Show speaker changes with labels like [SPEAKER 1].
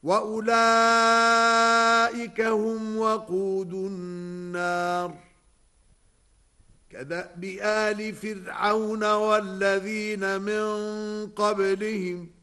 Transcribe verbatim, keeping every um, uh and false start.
[SPEAKER 1] وأولئك هم وقود النار كدأب آل فرعون والذين من قبلهم